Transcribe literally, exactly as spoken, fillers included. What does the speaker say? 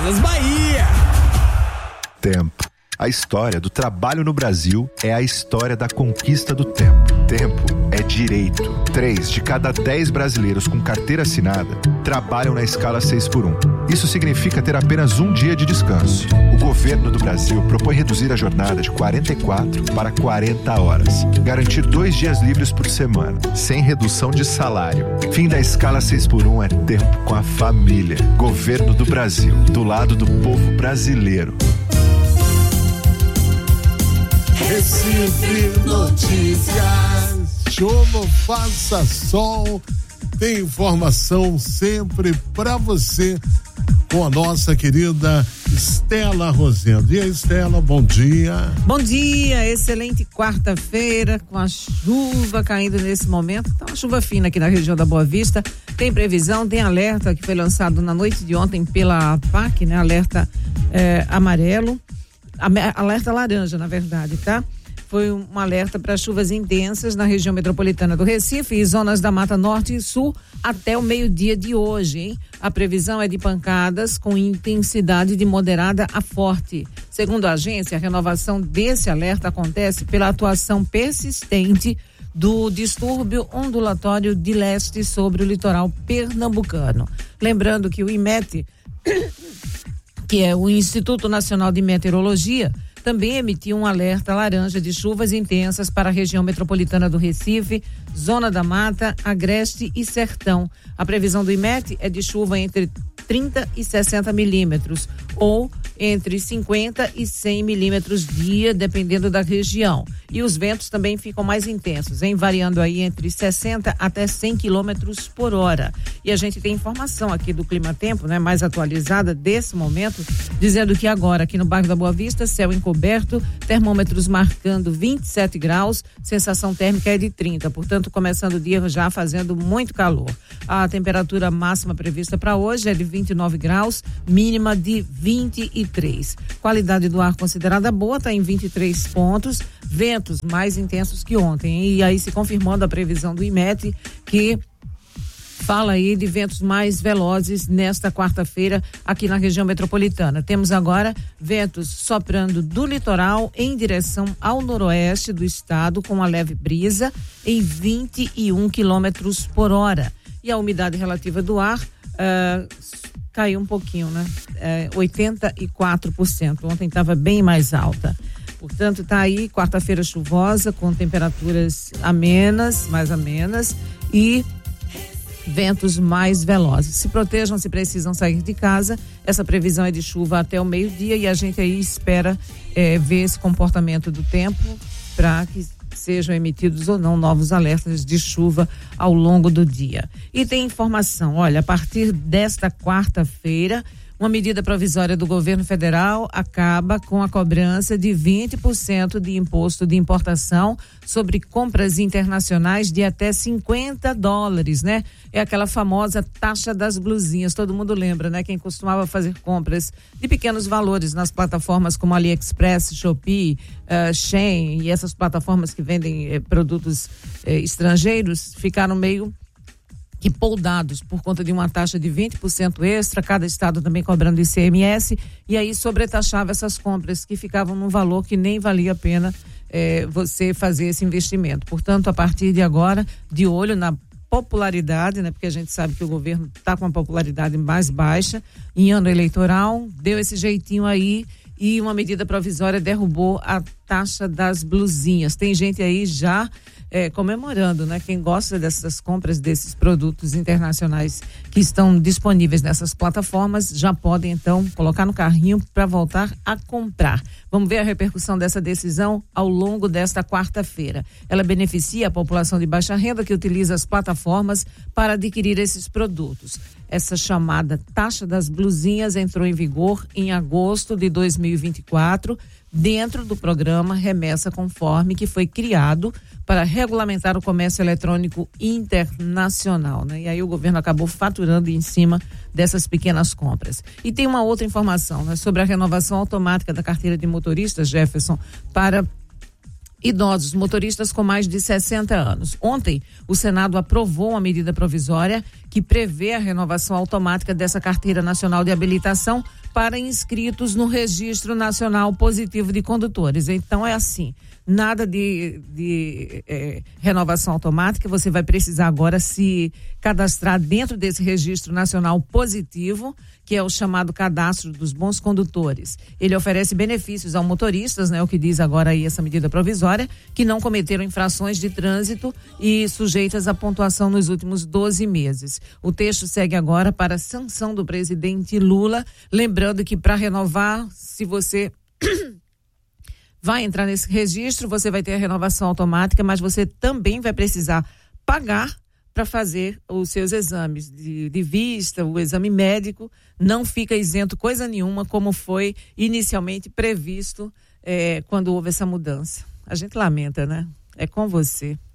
Casas Bahia. Tempo. A história do trabalho no Brasil é a história da conquista do tempo. Tempo é direito. Três de cada dez brasileiros com carteira assinada trabalham na escala seis por um. Isso significa ter apenas um dia de descanso. O governo do Brasil propõe reduzir a jornada de quarenta e quatro para quarenta horas. Garantir dois dias livres por semana, sem redução de salário. Fim da escala seis por um é tempo com a família. Governo do Brasil, do lado do povo brasileiro. Recife Notícias. Chova, faça sol, tem informação sempre pra você com a nossa querida Estela Rosendo. E a Estela, bom dia. Bom dia, excelente quarta-feira com a chuva caindo nesse momento. Então, uma chuva fina aqui na região da Boa Vista. Tem previsão, tem alerta que foi lançado na noite de ontem pela A P A C, né? Alerta eh, amarelo. Alerta laranja, na verdade, tá? Foi um alerta para chuvas intensas na região metropolitana do Recife e zonas da Mata Norte e Sul até o meio-dia de hoje, hein? A previsão é de pancadas com intensidade de moderada a forte. Segundo a agência, a renovação desse alerta acontece pela atuação persistente do distúrbio ondulatório de leste sobre o litoral pernambucano. Lembrando que o IMET que é o Instituto Nacional de Meteorologia, também emitiu um alerta laranja de chuvas intensas para a região metropolitana do Recife, Zona da Mata, Agreste e Sertão. A previsão do IMET é de chuva entre trinta e sessenta milímetros, ou entre cinquenta e cem milímetros dia, dependendo da região. E os ventos também ficam mais intensos, hein? Variando aí entre sessenta até cem quilômetros por hora. E a gente tem informação aqui do Clima Tempo, né? Mais atualizada desse momento, dizendo que agora aqui no bairro da Boa Vista, céu encoberto, termômetros marcando vinte e sete graus, sensação térmica é de trinta, portanto começando o dia já fazendo muito calor. A temperatura máxima prevista para hoje é de vinte e nove graus, mínima de vinte e três. Qualidade do ar considerada boa, está em vinte e três pontos, ventos mais intensos que ontem, hein? E aí se confirmando a previsão do IMET, que fala aí de ventos mais velozes nesta quarta-feira aqui na região metropolitana. Temos agora ventos soprando do litoral em direção ao noroeste do estado com uma leve brisa em vinte e um quilômetros por hora. E a umidade relativa do ar uh, caiu um pouquinho, né? Uh, oitenta e quatro por cento. Ontem estava bem mais alta. Portanto, está aí quarta-feira chuvosa com temperaturas amenas, mais amenas e ventos mais velozes. Se protejam se precisam sair de casa. Essa previsão é de chuva até o meio-dia e a gente aí espera eh, ver esse comportamento do tempo para que sejam emitidos ou não novos alertas de chuva ao longo do dia. E tem informação, olha, a partir desta quarta-feira, uma medida provisória do governo federal acaba com a cobrança de vinte por cento de imposto de importação sobre compras internacionais de até cinquenta dólares, né? É aquela famosa taxa das blusinhas, todo mundo lembra, né? Quem costumava fazer compras de pequenos valores nas plataformas como AliExpress, Shopee, uh, Shein e essas plataformas que vendem eh, produtos eh, estrangeiros ficaram meio que poldados por conta de uma taxa de vinte por cento extra, cada estado também cobrando I C M S, e aí sobretaxava essas compras que ficavam num valor que nem valia a pena eh, você fazer esse investimento. Portanto, a partir de agora, de olho na popularidade, né? Porque a gente sabe que o governo está com uma popularidade mais baixa em ano eleitoral, deu esse jeitinho aí e uma medida provisória derrubou a taxa das blusinhas. Tem gente aí já É, comemorando, né? Quem gosta dessas compras desses produtos internacionais que estão disponíveis nessas plataformas já podem então colocar no carrinho para voltar a comprar. Vamos ver a repercussão dessa decisão ao longo desta quarta-feira. Ela beneficia a população de baixa renda que utiliza as plataformas para adquirir esses produtos. Essa chamada taxa das blusinhas entrou em vigor em agosto de dois mil e vinte e quatro, dentro do programa Remessa Conforme, que foi criado para regulamentar o comércio eletrônico internacional, né? E aí o governo acabou faturando em cima dessas pequenas compras. E tem uma outra informação, né? Sobre a renovação automática da carteira de motoristas, Jefferson, para idosos, motoristas com mais de sessenta anos. Ontem, o Senado aprovou uma medida provisória que prevê a renovação automática dessa carteira nacional de habilitação para inscritos no Registro Nacional Positivo de Condutores. Então é assim, nada de, de é, renovação automática, você vai precisar agora se cadastrar dentro desse Registro Nacional Positivo, que é o chamado Cadastro dos Bons Condutores. Ele oferece benefícios aos motoristas, né, o que diz agora aí essa medida provisória, que não cometeram infrações de trânsito e sujeitas à pontuação nos últimos doze meses. O texto segue agora para a sanção do presidente Lula, lembrando que para renovar, se você vai entrar nesse registro, você vai ter a renovação automática, mas você também vai precisar pagar para fazer os seus exames de, de vista, o exame médico, não fica isento coisa nenhuma, como foi inicialmente previsto eh, quando houve essa mudança. A gente lamenta, né? É com você.